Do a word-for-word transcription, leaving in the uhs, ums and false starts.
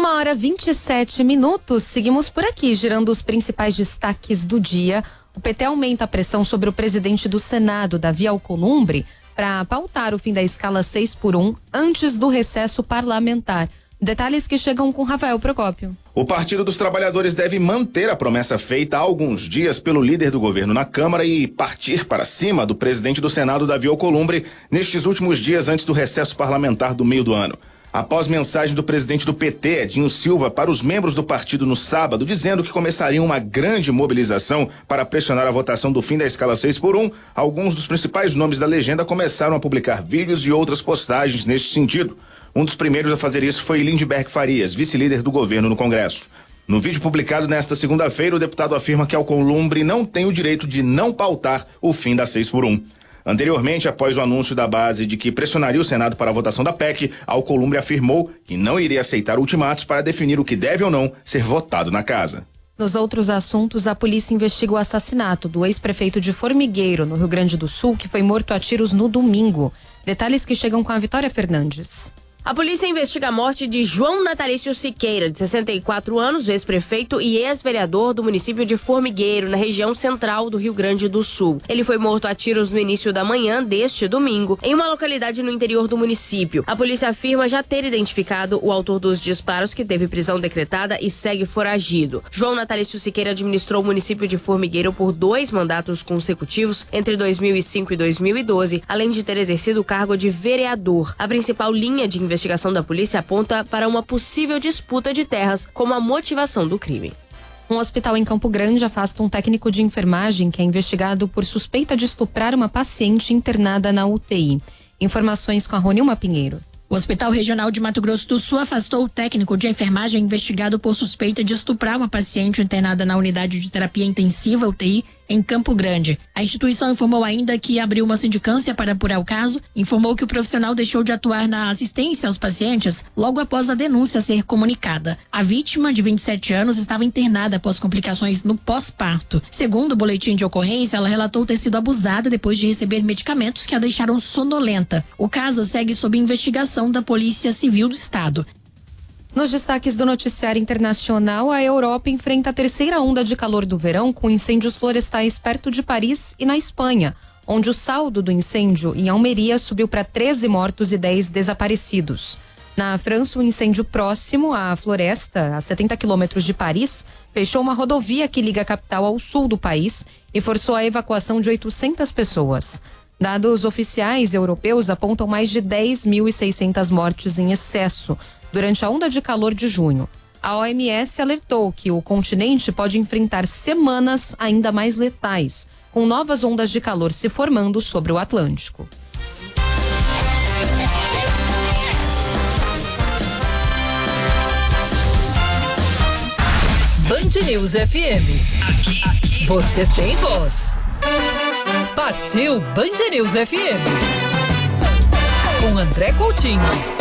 Uma hora e vinte e sete minutos, seguimos por aqui, girando os principais destaques do dia. O P T aumenta a pressão sobre o presidente do Senado, Davi Alcolumbre, para pautar o fim da escala seis por um antes do recesso parlamentar. Detalhes que chegam com Rafael Procópio. O Partido dos Trabalhadores deve manter a promessa feita há alguns dias pelo líder do governo na Câmara e partir para cima do presidente do Senado, Davi Alcolumbre, nestes últimos dias antes do recesso parlamentar do meio do ano. Após mensagem do presidente do P T, Edinho Silva, para os membros do partido no sábado, dizendo que começaria uma grande mobilização para pressionar a votação do fim da escala seis por um, alguns dos principais nomes da legenda começaram a publicar vídeos e outras postagens neste sentido. Um dos primeiros a fazer isso foi Lindbergh Farias, vice-líder do governo no Congresso. No vídeo publicado nesta segunda-feira, o deputado afirma que Alcolumbre não tem o direito de não pautar o fim da seis por um. Anteriormente, após o anúncio da base de que pressionaria o Senado para a votação da P E C, Alcolumbre afirmou que não iria aceitar ultimatos para definir o que deve ou não ser votado na casa. Nos outros assuntos, a polícia investiga o assassinato do ex-prefeito de Formigueiro, no Rio Grande do Sul, que foi morto a tiros no domingo. Detalhes que chegam com a Vitória Fernandes. A polícia investiga a morte de João Natalício Siqueira, de sessenta e quatro anos, ex-prefeito e ex-vereador do município de Formigueiro, na região central do Rio Grande do Sul. Ele foi morto a tiros no início da manhã deste domingo, em uma localidade no interior do município. A polícia afirma já ter identificado o autor dos disparos, que teve prisão decretada e segue foragido. João Natalício Siqueira administrou o município de Formigueiro por dois mandatos consecutivos entre dois mil e cinco e dois mil e doze, além de ter exercido o cargo de vereador. A principal linha de investigação A investigação da polícia aponta para uma possível disputa de terras como a motivação do crime. Um hospital em Campo Grande afasta um técnico de enfermagem que é investigado por suspeita de estuprar uma paciente internada na U T I. Informações com a Ronilma Pinheiro. O Hospital Regional de Mato Grosso do Sul afastou o técnico de enfermagem investigado por suspeita de estuprar uma paciente internada na unidade de terapia intensiva U T I em Campo Grande. A instituição informou ainda que abriu uma sindicância para apurar o caso, informou que o profissional deixou de atuar na assistência aos pacientes logo após a denúncia ser comunicada. A vítima, de vinte e sete anos, estava internada após complicações no pós-parto. Segundo o boletim de ocorrência, ela relatou ter sido abusada depois de receber medicamentos que a deixaram sonolenta. O caso segue sob investigação da Polícia Civil do Estado. Nos destaques do noticiário internacional, a Europa enfrenta a terceira onda de calor do verão com incêndios florestais perto de Paris e na Espanha, onde o saldo do incêndio em Almeria subiu para treze mortos e dez desaparecidos. Na França, um incêndio próximo à floresta, a setenta quilômetros de Paris, fechou uma rodovia que liga a capital ao sul do país e forçou a evacuação de oitocentas pessoas. Dados oficiais europeus apontam mais de dez mil e seiscentas mortes em excesso durante a onda de calor de junho. A O M S alertou que o continente pode enfrentar semanas ainda mais letais, com novas ondas de calor se formando sobre o Atlântico. Band News F M. Aqui, aqui. Você tem voz. Partiu Band News F M. Com André Coutinho.